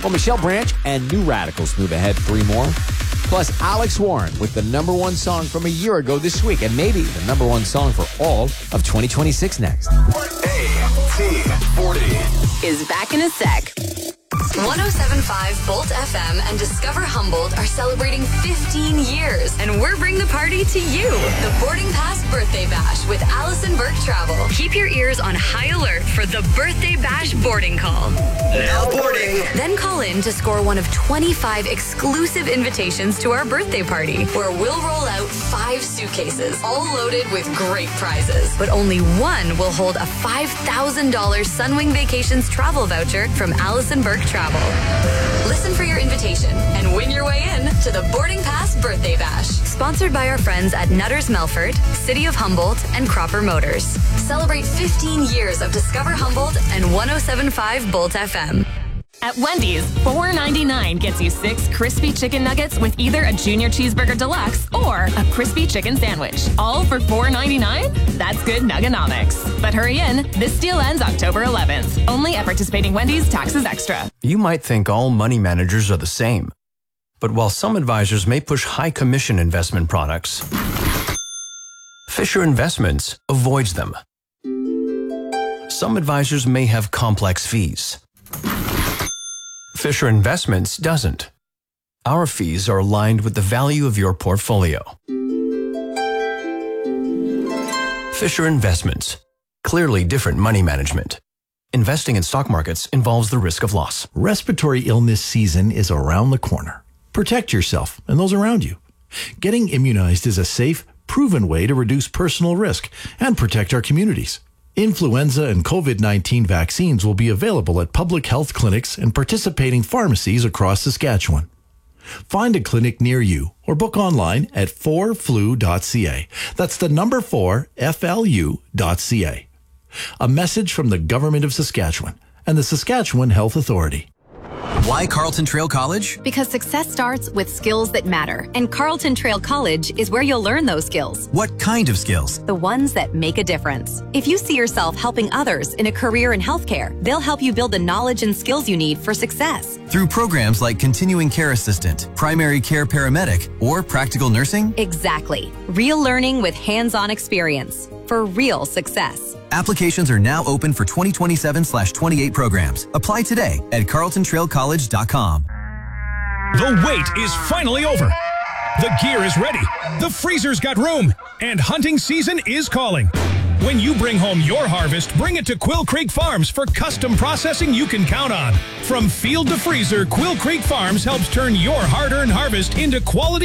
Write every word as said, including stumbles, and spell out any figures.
Well, Michelle Branch and New Radicals move ahead three more. Plus, Alex Warren with the number one song from a year ago this week, and maybe the number one song for all of twenty twenty-six next. A T forty is back in a sec. one oh seven point five Bolt F M and Discover Humboldt are celebrating fifteen years, and we're bringing the party to you. The Boarding Pass Birthday Bash with Allison Burke Travel. Keep your ears on high alert for the Birthday Bash boarding call. Now boarding. Then call in to score one of twenty-five exclusive invitations to our birthday party, where we'll roll out five suitcases, all loaded with great prizes. But only one will hold a five thousand dollars Sunwing Vacations travel voucher from Allison Burke Travel. Listen for your invitation and win your way in to the Boarding Pass Birthday Bash. Sponsored by our friends at Nutters Melfort, City of Humboldt, and Cropper Motors. Celebrate fifteen years of Discover Humboldt and one oh seven point five Bolt F M. At Wendy's, four ninety-nine gets you six crispy chicken nuggets with either a Junior Cheeseburger Deluxe or a crispy chicken sandwich. All for four ninety-nine? That's good nuggonomics. But hurry in, this deal ends October eleventh. Only at participating Wendy's, taxes extra. You might think all money managers are the same. But while some advisors may push high commission investment products, Fisher Investments avoids them. Some advisors may have complex fees. Fisher Investments doesn't. Our fees are aligned with the value of your portfolio. Fisher Investments. Clearly different money management. Investing in stock markets involves the risk of loss. Respiratory illness season is around the corner. Protect yourself and those around you. Getting immunized is a safe, proven way to reduce personal risk and protect our communities. Influenza and COVID nineteen vaccines will be available at public health clinics and participating pharmacies across Saskatchewan. Find a clinic near you or book online at four flu dot c a. That's the number four, F L U dot C A. A message from the Government of Saskatchewan and the Saskatchewan Health Authority. Why Carlton Trail College? Because success starts with skills that matter, and Carlton Trail College is where you'll learn those skills. What kind of skills? The ones that make a difference. If you see yourself helping others in a career in healthcare, they'll help you build the knowledge and skills you need for success. Through programs like Continuing Care Assistant, Primary Care Paramedic, or Practical Nursing? Exactly. Real learning with hands-on experience for real success. Applications are now open for twenty twenty-seven slash twenty-eight programs. Apply today at carlton trail college dot com. The wait is finally over. The gear is ready. The freezer's got room. And hunting season is calling. When you bring home your harvest, bring it to Quill Creek Farms for custom processing you can count on. From field to freezer, Quill Creek Farms helps turn your hard-earned harvest into quality